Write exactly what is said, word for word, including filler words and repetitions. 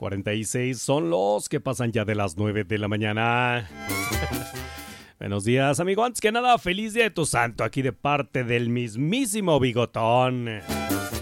cuarenta y seis son los que pasan ya de las nueve de la mañana. Buenos días, amigo. Antes que nada, feliz día de tu santo, aquí de parte del mismísimo Bigotón.